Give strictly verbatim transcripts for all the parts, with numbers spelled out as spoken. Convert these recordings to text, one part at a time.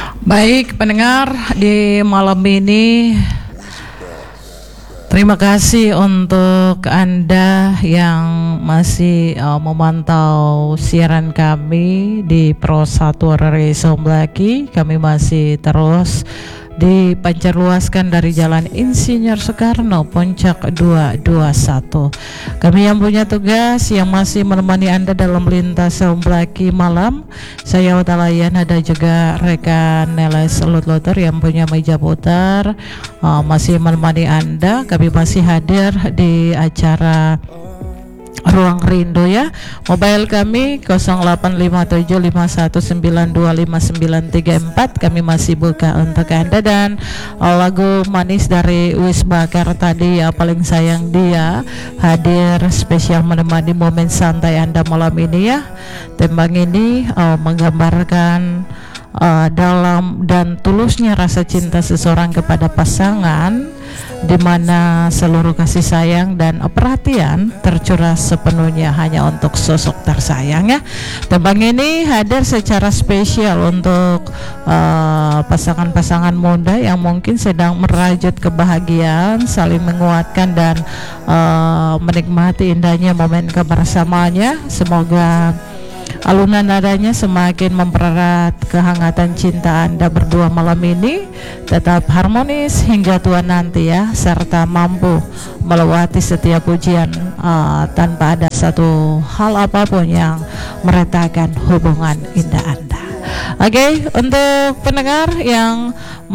Baik pendengar, di malam ini terima kasih untuk Anda yang masih uh, memantau siaran kami di Pro satu R R I Somblaki. Kami masih terus dipancarluaskan dari Jalan Insinyur Soekarno, Puncak dua dua satu. Kami yang punya tugas yang masih menemani Anda dalam lintas Somblaki malam. Saya Utalayan, ada juga rekan Neles Lutlotor yang punya meja putar uh, masih menemani Anda. Kami masih hadir di acara Ruang Rindu ya. Mobile kami nol delapan lima tujuh lima satu sembilan dua lima sembilan tiga empat. Kami masih buka untuk Anda, dan uh, lagu manis dari Wis Bakar tadi ya, paling sayang dia, hadir spesial menemani momen santai Anda malam ini ya. Tembang ini uh, menggambarkan uh, dalam dan tulusnya rasa cinta seseorang kepada pasangan, di mana seluruh kasih sayang dan perhatian tercurah sepenuhnya hanya untuk sosok tersayang ya. Tembang ini hadir secara spesial untuk uh, pasangan-pasangan muda yang mungkin sedang merajut kebahagiaan, saling menguatkan dan uh, menikmati indahnya momen kebersamaannya. Semoga alunan nadanya semakin mempererat kehangatan cinta Anda berdua malam ini, tetap harmonis hingga tua nanti ya, serta mampu melewati setiap ujian uh, tanpa ada satu hal apapun yang meretakan hubungan indah Anda. Oke, okay, untuk pendengar yang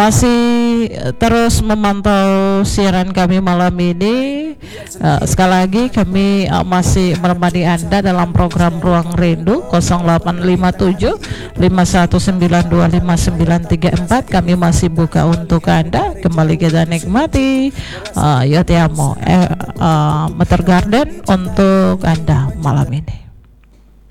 masih terus memantau siaran kami malam ini, uh, sekali lagi kami uh, masih menemani Anda dalam program Ruang Rindu nol delapan lima tujuh lima satu sembilan dua lima sembilan tiga empat. Kami masih buka untuk Anda. Kembali kita nikmati uh, Yotiamo eh, uh, Meter Garden untuk Anda malam ini.